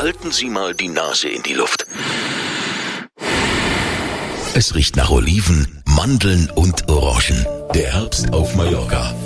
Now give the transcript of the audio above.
Halten Sie mal die Nase in die Luft. Es riecht nach Oliven, Mandeln und Orangen. Der Herbst auf Mallorca.